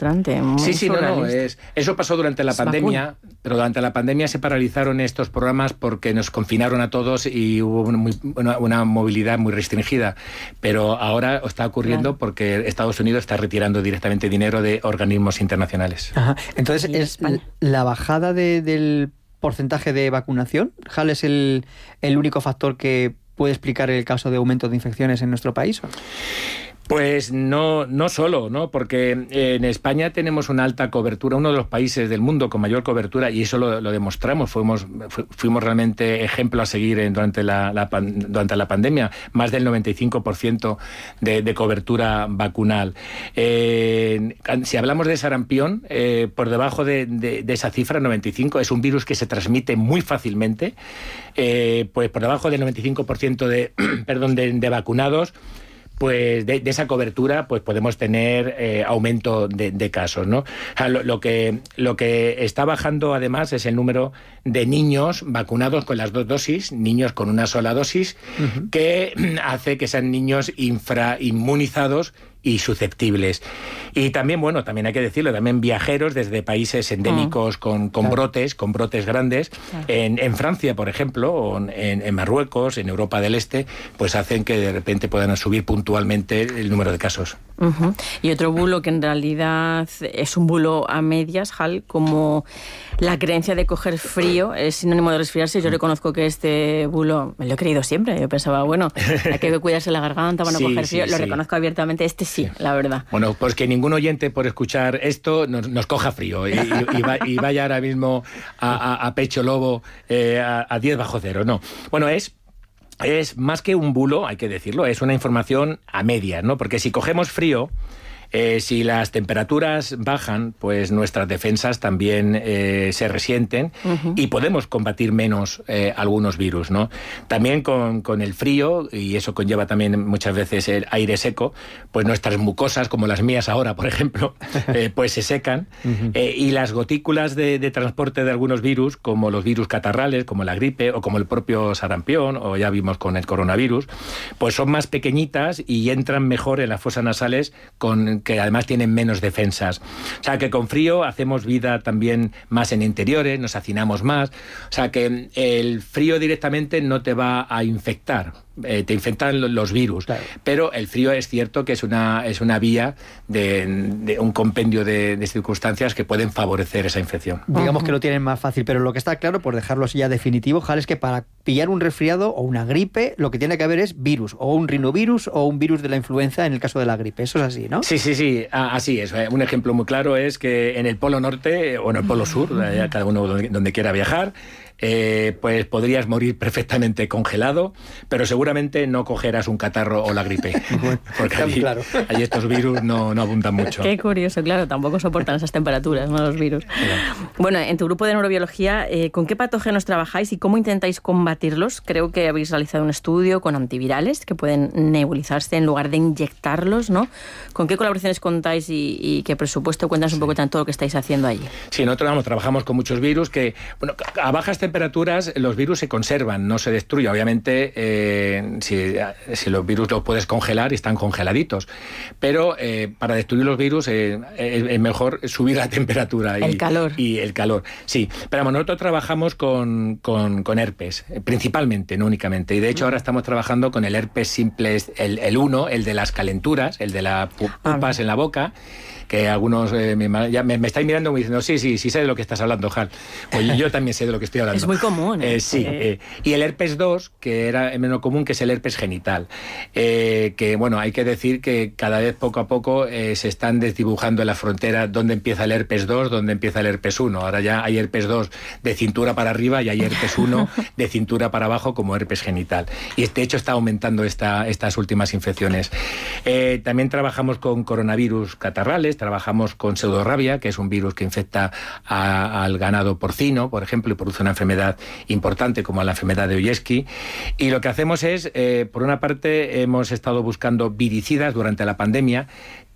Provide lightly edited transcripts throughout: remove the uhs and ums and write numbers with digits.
frustrante. Sí, no, eso pasó durante la pandemia, pero durante la pandemia se paralizaron estos programas porque nos confinaron a todos y hubo una movilidad muy restringida. Pero ahora está ocurriendo porque Estados Unidos está retirando directamente dinero de organismos internacionales. Ajá. Entonces, ¿es la bajada del porcentaje de vacunación? ¿Hal es el único factor que puede explicar el caso de aumento de infecciones en nuestro país? Pues no solo, ¿no? Porque en España tenemos una alta cobertura, uno de los países del mundo con mayor cobertura, y eso lo demostramos. Fuimos realmente ejemplo a seguir durante la pandemia, más del 95% de cobertura vacunal. Si hablamos de sarampión, por debajo de esa cifra, 95, es un virus que se transmite muy fácilmente, pues por debajo del 95% de vacunados. Pues de esa cobertura pues podemos tener aumento de casos, ¿no? O sea, lo que está bajando además es el número de niños vacunados con las 2 dosis, niños con una sola dosis, que hace que sean niños infrainmunizados y susceptibles. Y también, también hay que decirlo, también viajeros desde países endémicos con brotes grandes, en Francia, por ejemplo, o en Marruecos, en Europa del Este, pues hacen que de repente puedan subir puntualmente el número de casos. Y otro bulo que en realidad es un bulo a medias, Hal, como la creencia de coger frío es sinónimo de resfriarse. Yo reconozco que este bulo me lo he creído siempre. Yo pensaba, hay que cuidarse la garganta para no coger frío. Lo reconozco abiertamente, sí, la verdad. Bueno, pues que ningún oyente por escuchar esto nos coja frío y vaya ahora mismo a pecho lobo a 10 bajo cero. No. Bueno, es más que un bulo, hay que decirlo, es una información a medias, ¿no? Porque si cogemos frío, si las temperaturas bajan, pues nuestras defensas también se resienten y podemos combatir menos algunos virus, ¿no? También con el frío, y eso conlleva también muchas veces el aire seco, pues nuestras mucosas, como las mías ahora, por ejemplo, pues se secan, y las gotículas de transporte de algunos virus, como los virus catarrales, como la gripe o como el propio sarampión, o ya vimos con el coronavirus, pues son más pequeñitas y entran mejor en las fosas nasales que además tienen menos defensas. O sea, que con frío hacemos vida también más en interiores, nos hacinamos más. O sea, que el frío directamente no te va a infectar. Te infectan los virus. Claro. Pero el frío es cierto que es una vía de un compendio de circunstancias que pueden favorecer esa infección. Digamos que lo tienen más fácil, pero lo que está claro, por dejarlo así ya definitivo, Hal, es que para pillar un resfriado o una gripe, lo que tiene que haber es virus, o un rinovirus o un virus de la influenza en el caso de la gripe. Eso es así, ¿no? Sí, así es. Un ejemplo muy claro es que en el Polo Norte o en el Polo Sur, cada uno donde quiera viajar, pues podrías morir perfectamente congelado, pero seguramente no cogerás un catarro o la gripe, porque allí estos virus no abundan mucho. Qué curioso, claro, tampoco soportan esas temperaturas, ¿no? Los virus. Bueno, en tu grupo de neurobiología, ¿con qué patógenos trabajáis y cómo intentáis combatirlos? Creo que habéis realizado un estudio con antivirales que pueden nebulizarse en lugar de inyectarlos, ¿no? ¿Con qué colaboraciones contáis y qué presupuesto? Cuéntanos un poco tanto lo que estáis haciendo allí. Sí, nosotros trabajamos con muchos virus que, a bajas temperaturas los virus se conservan, no se destruyen. Obviamente, si los virus los puedes congelar, están congeladitos. Pero para destruir los virus es mejor subir la temperatura. El calor. Y el calor, sí. Pero nosotros trabajamos con herpes, principalmente, no únicamente. Y de hecho ahora estamos trabajando con el herpes simple, el 1, el de las calenturas, el de las pupas en la boca, que algunos me estáis mirando como diciendo, sí, sé de lo que estás hablando, Hal. Pues yo también sé de lo que estoy hablando. Es muy común. Sí. Y el herpes 2, que era menos común, que es el herpes genital. Que, hay que decir que cada vez poco a poco se están desdibujando en la frontera dónde empieza el herpes 2, dónde empieza el herpes 1. Ahora ya hay herpes 2 de cintura para arriba y hay herpes 1 de cintura para abajo como herpes genital. Y de hecho está aumentando estas últimas infecciones. También trabajamos con coronavirus catarrales, trabajamos con pseudorrabia, que es un virus que infecta al ganado porcino, por ejemplo, y produce una enfermedad importante como la enfermedad de Oyeski. Y lo que hacemos es, por una parte, hemos estado buscando viricidas durante la pandemia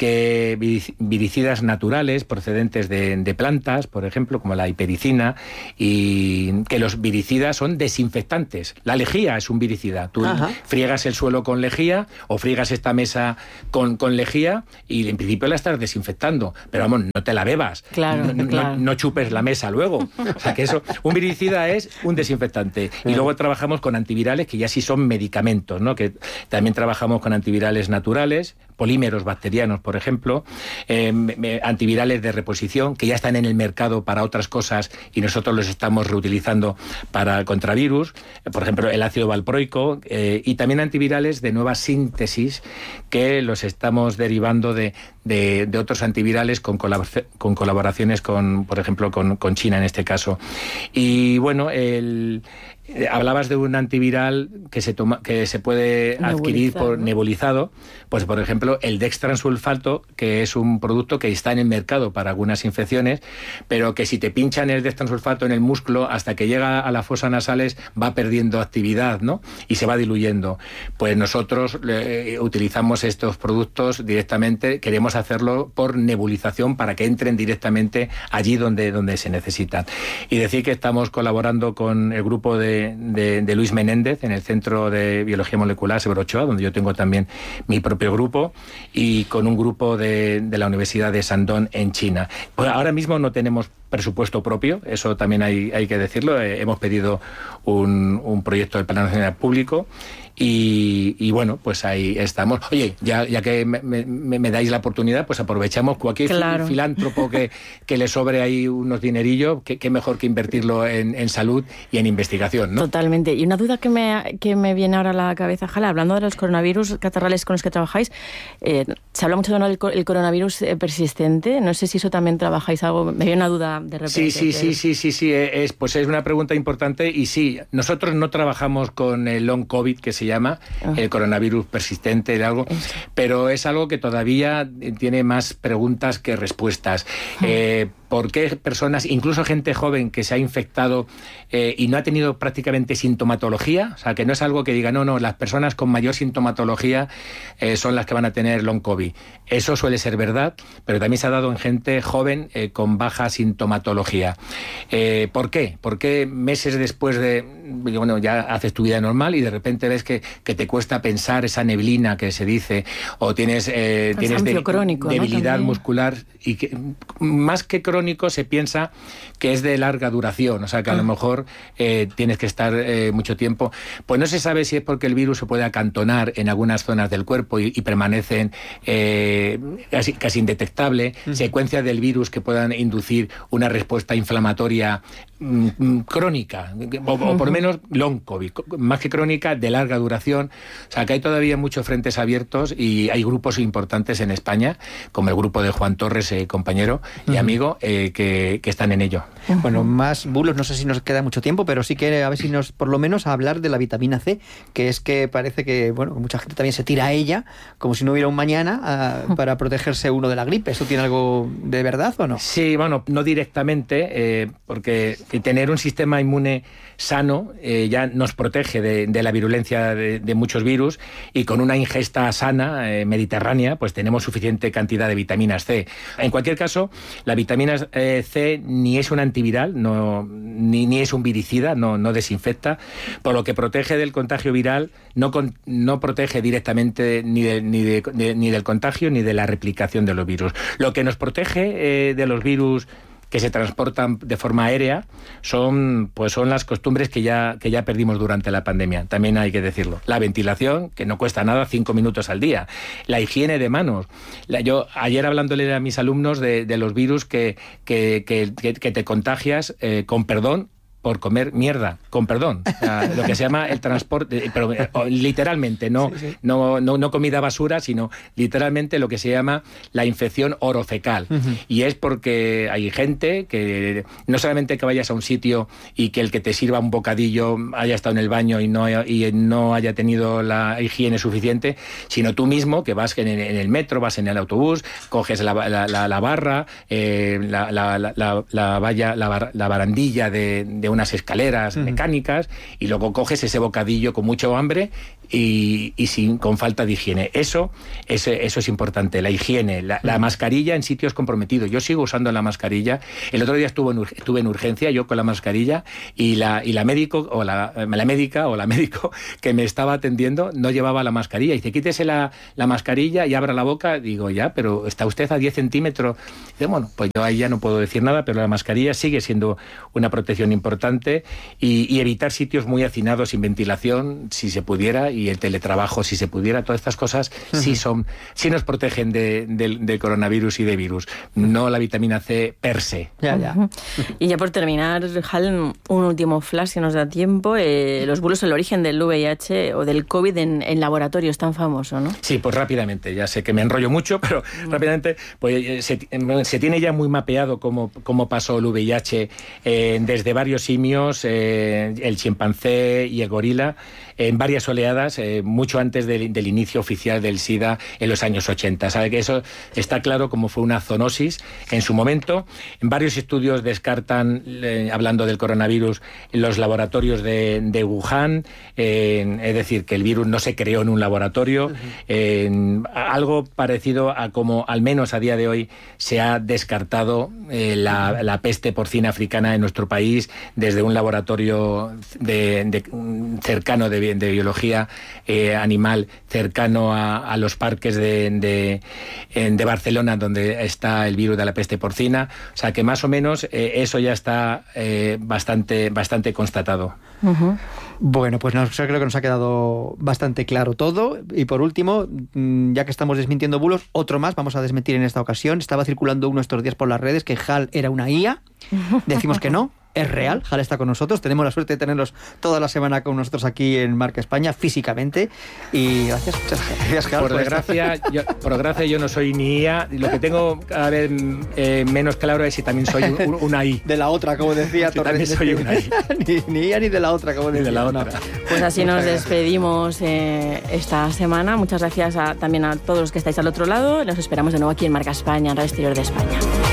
que viricidas naturales procedentes de plantas, por ejemplo, como la hipericina, y que los viricidas son desinfectantes. La lejía es un viricida. Tú friegas el suelo con lejía o friegas esta mesa con lejía y en principio la estás desinfectando. Pero vamos, no te la bebas. Claro, no chupes la mesa luego. O sea que eso, un viricida es un desinfectante. Y luego trabajamos con antivirales que ya sí son medicamentos, ¿no? Que también trabajamos con antivirales naturales, polímeros bacterianos, por ejemplo, antivirales de reposición que ya están en el mercado para otras cosas y nosotros los estamos reutilizando para contra virus, por ejemplo, el ácido valproico, y también antivirales de nueva síntesis que los estamos derivando de otros antivirales con colaboraciones con, por ejemplo, con China en este caso. Y bueno, hablabas de un antiviral que se puede adquirir por nebulizado, pues por ejemplo el dextransulfato, que es un producto que está en el mercado para algunas infecciones, pero que si te pinchan el dextransulfato en el músculo, hasta que llega a las fosas nasales va perdiendo actividad, ¿no? Y se va diluyendo. Pues nosotros utilizamos estos productos directamente, queremos hacerlo por nebulización para que entren directamente allí donde se necesitan. Y decir que estamos colaborando con el grupo de Luis Menéndez en el Centro de Biología Molecular Severo Ochoa, donde yo tengo también mi propio grupo, y con un grupo de la Universidad de Shandong en China. Pues ahora mismo no tenemos presupuesto propio, eso también hay que decirlo. Hemos pedido un proyecto del Plan Nacional Público y bueno, pues ahí estamos. Oye, ya que me dais la oportunidad, pues aprovechamos cualquier filántropo que le sobre ahí unos dinerillos, qué mejor que invertirlo en salud y en investigación, ¿no? Totalmente. Y una duda que me viene ahora a la cabeza, Jala, hablando de los coronavirus catarrales con los que trabajáis, se habla mucho del coronavirus persistente, no sé si eso también trabajáis algo, me viene una duda de repente. Sí, pues es una pregunta importante y sí, nosotros no trabajamos con el long COVID, que se llama el coronavirus persistente de algo, pero es algo que todavía tiene más preguntas que respuestas. ¿Por qué personas, incluso gente joven que se ha infectado y no ha tenido prácticamente sintomatología? O sea, que no es algo que diga, no, las personas con mayor sintomatología son las que van a tener long COVID. Eso suele ser verdad, pero también se ha dado en gente joven con baja sintomatología. ¿Por qué? Porque meses después bueno, ya haces tu vida normal y de repente ves que te cuesta pensar, esa neblina que se dice, o tienes crónico, debilidad ¿no? muscular, y que más que crónico se piensa que es de larga duración, o sea que a lo mejor tienes que estar mucho tiempo. Pues no se sabe si es porque el virus se puede acantonar en algunas zonas del cuerpo y permanecen casi indetectable, secuencias del virus que puedan inducir una respuesta inflamatoria crónica, o por lo menos long COVID, más que crónica, de larga duración. O sea que hay todavía muchos frentes abiertos y hay grupos importantes en España, como el grupo de Juan Torres, compañero y amigo, que están en ello. Bueno, más bulos, no sé si nos queda mucho tiempo, pero sí que a ver si nos, por lo menos, a hablar de la vitamina C, que es que parece que, bueno, mucha gente también se tira a ella, como si no hubiera un mañana, para protegerse uno de la gripe. ¿Eso tiene algo de verdad o no? Sí, bueno, no directamente, porque tener un sistema inmune sano ya nos protege de la virulencia de muchos virus, y con una ingesta sana, mediterránea, pues tenemos suficiente cantidad de vitaminas C. En cualquier caso, la vitamina C ni es un antiviral, ni es un viricida, no desinfecta, por lo que protege del contagio viral, no protege directamente ni del contagio ni de la replicación de los virus. Lo que nos protege de los virus que se transportan de forma aérea son las costumbres que ya perdimos durante la pandemia. También hay que decirlo. La ventilación, que no cuesta nada, 5 minutos al día. La higiene de manos. Yo ayer hablándole a mis alumnos de los virus que te contagias, con perdón, por comer mierda, con perdón, lo que se llama el transporte, pero literalmente, no comida basura, sino literalmente lo que se llama la infección orofecal. Y es porque hay gente que no solamente que vayas a un sitio y que el que te sirva un bocadillo haya estado en el baño y no haya tenido la higiene suficiente, sino tú mismo que vas en el metro, vas en el autobús, coges la barra, la valla, la barandilla de unas escaleras mecánicas y luego coges ese bocadillo con mucho hambre y con falta de higiene. Eso es importante, la higiene, la mascarilla en sitios comprometidos. Yo sigo usando la mascarilla. El otro día estuve en urgencia, yo con la mascarilla, y la médico o la médica o la médico que me estaba atendiendo no llevaba la mascarilla. Y dice, quítese la mascarilla y abra la boca. Digo, ya, pero está usted a 10 centímetros. Dice, bueno, pues yo ahí ya no puedo decir nada, pero la mascarilla sigue siendo una protección importante y evitar sitios muy hacinados sin ventilación, si se pudiera, y el teletrabajo, si se pudiera. Todas estas cosas sí nos protegen del coronavirus y de virus, no la vitamina C per se. Ya. Y ya por terminar, Hal, un último flash si nos da tiempo. Los bulos, el origen del VIH o del COVID en laboratorio es tan famoso, ¿no? Sí, pues rápidamente, ya sé que me enrollo mucho, pero rápidamente, pues se tiene ya muy mapeado cómo pasó el VIH desde varios simios, el chimpancé y el gorila, en varias oleadas, mucho antes del inicio oficial del SIDA en los años 80. Sabe que eso está claro como fue una zoonosis en su momento. En varios estudios descartan, hablando del coronavirus, los laboratorios de Wuhan, es decir, que el virus no se creó en un laboratorio. Algo parecido a como, al menos a día de hoy, se ha descartado la peste porcina africana en nuestro país desde un laboratorio cercano de biología animal, cercano a los parques de Barcelona, donde está el virus de la peste porcina. O sea que más o menos eso ya está bastante constatado. Uh-huh. Bueno, pues creo que nos ha quedado bastante claro todo. Y por último, ya que estamos desmintiendo bulos, otro más vamos a desmentir en esta ocasión. Estaba circulando uno estos días por las redes que HAL era una IA. Decimos que no. Es real, HAL está con nosotros, tenemos la suerte de tenerlos toda la semana con nosotros aquí en Marca España, físicamente, y gracias, muchas gracias, HAL. Por desgracia yo no soy ni IA, lo que tengo cada vez menos claro es si también soy una I. De la otra, como decía Torres. También soy una I. ni IA ni de la otra, como decía. Ni de la otra. No. Pues así nos despedimos esta semana. Muchas gracias también a todos los que estáis al otro lado. Los esperamos de nuevo aquí en Marca España, en Radio Exterior de España.